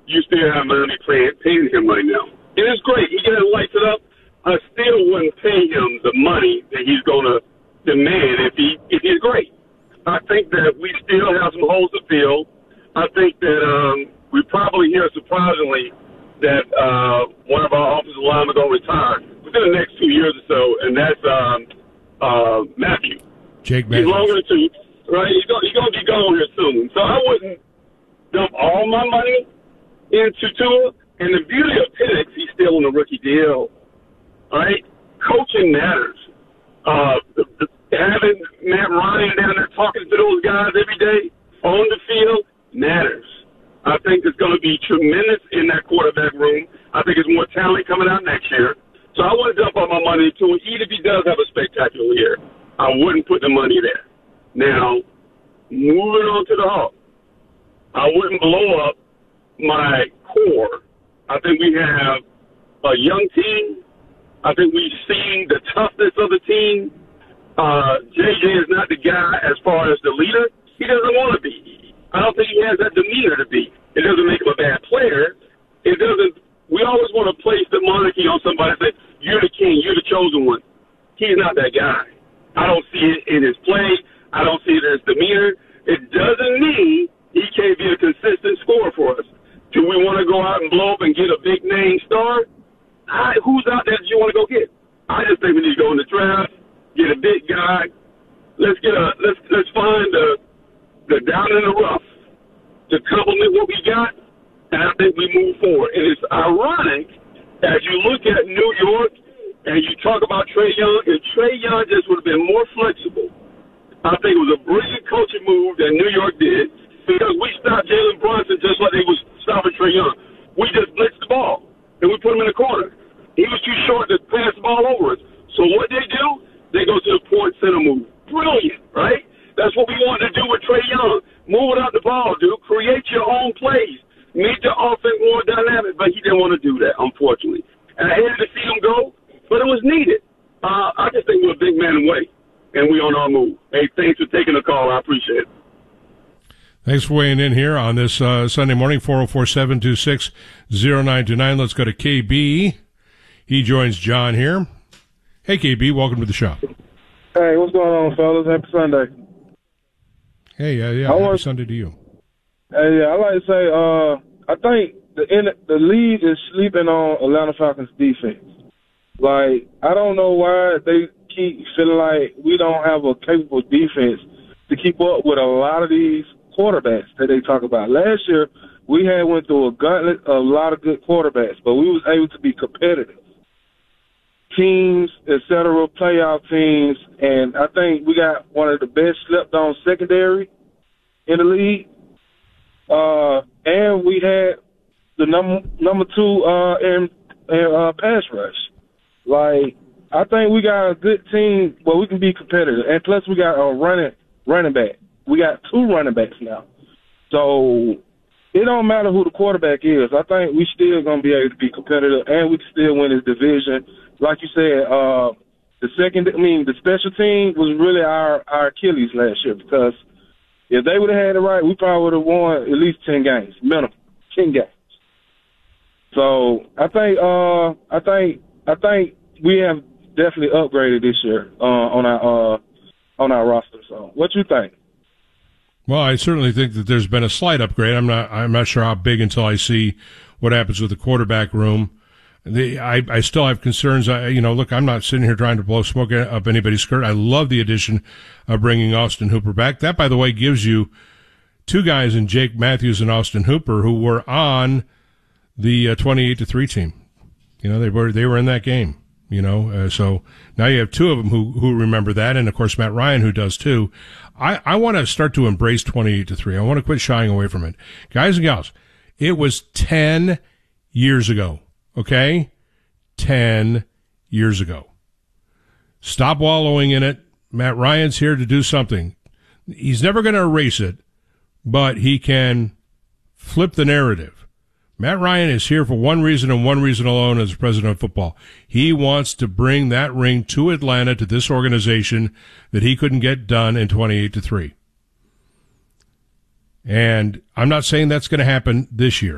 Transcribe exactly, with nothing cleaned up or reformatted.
you still have money paying, paying him right now. And it's great. He gets lights it up. I still wouldn't pay him the money that he's going to demand if he if he's great. I think that we still have some holes to fill. I think that um, we probably hear, surprisingly, that uh, one of our offensive linemen going to retire within the next two years or so, and that's um, uh, Matthew. Jake Matthews. He's longer than two, right? He's going, he's going to be gone here soon. So I wouldn't dump all my money into Tua. And the beauty of Penix, he's still on a rookie deal, right? Coaching matters. Uh, the, the, having Matt Ryan down there talking to those guys every day on the field matters. I think there's going to be tremendous in that quarterback room. I think there's more talent coming out next year. So I wouldn't dump all my money into it. Even if he does have a spectacular year, I wouldn't put the money there. Now, moving on to the Hawks, I wouldn't blow up my core. I think we have a young team. I think we've seen the toughness of the team. Uh, J J is not the guy as far as the leader. He doesn't want to be. I don't think he has that demeanor to be. It doesn't make him a bad player. It doesn't. We always want to place the monarchy on somebody and say, you're the king, you're the chosen one. He's not that guy. I don't see it in his play. I don't see it in his demeanor. It doesn't mean he can't be a consistent scorer for us. Do we want to go out and blow up and get a big name star? I, who's out there that you want to go get? I just think we need to go in the draft, get a big guy. Let's get a let's let's find the the down in the rough to complement what we got, and I think we move forward. And it's ironic as you look at New York and you talk about Trae Young. If Trae Young just would have been more flexible, I think it was a brilliant coaching move that New York did. Because we stopped Jalen Brunson just like they was stopping Trae Young. We just blitzed the ball, and we put him in the corner. He was too short to pass the ball over us. So what they do, they go to the point center move. Brilliant, right? That's what we wanted to do with Trae Young. Move it out the ball, dude. Create your own plays. Make the offense more dynamic, but he didn't want to do that, unfortunately. And I hated to see him go, but it was needed. Uh, I just think we're a big man away, and we on our move. Hey, thanks for taking the call. I appreciate it. Thanks for weighing in here on this uh, Sunday morning, four oh four, seven two six, oh nine two nine. Let's go to K B. He joins John here. Hey, K B, welcome to the show. Hey, what's going on, fellas? Happy Sunday. Hey, uh, yeah, I happy want, Sunday to you. Hey, yeah, I like to say, uh, I think the the league is sleeping on Atlanta Falcons defense. Like, I don't know why they keep feeling like we don't have a capable defense to keep up with a lot of these quarterbacks that they talk about. Last year, we had went through a gauntlet of a lot of good quarterbacks, but we was able to be competitive. Teams, et cetera, playoff teams, and I think we got one of the best slept-on secondary in the league. Uh, and we had the number number two uh, in, in uh, pass rush. Like, I think we got a good team where we can be competitive, and plus we got a running running back. We got two running backs now. So it don't matter who the quarterback is. I think we still going to be able to be competitive, and we can still win this division. Like you said, uh, the second, I mean, the special team was really our, our Achilles last year because if they would have had it right, we probably would have won at least ten games, minimum, ten games. So I think, uh, I think, I think we have definitely upgraded this year uh, on our uh, on our roster. So what you think? Well, I certainly think that there's been a slight upgrade. I'm not I'm not sure how big until I see what happens with the quarterback room. The, I, I still have concerns. I, you know, look, I'm not sitting here trying to blow smoke up anybody's skirt. I love the addition of bringing Austin Hooper back. That, by the way, gives you two guys in Jake Matthews and Austin Hooper who were on the uh, twenty-eight to three team. You know, they were they were in that game. You know, uh, so now you have two of them who who remember that, and of course Matt Ryan who does too. I I want to start to embrace twenty-eight to three. I want to quit shying away from it, guys and gals. It was ten years ago. Okay, ten years ago. Stop wallowing in it. Matt Ryan's here to do something. He's never going to erase it, but he can flip the narrative. Matt Ryan is here for one reason and one reason alone as president of football. He wants to bring that ring to Atlanta, to this organization that he couldn't get done in twenty-eight to three. And I'm not saying that's going to happen this year.